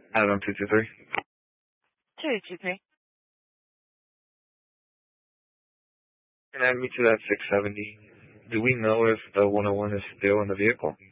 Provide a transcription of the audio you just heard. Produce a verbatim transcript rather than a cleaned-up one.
Adam two two three. two two three. Can I meet you at six seventy? Do we know if the one oh one is still in the vehicle?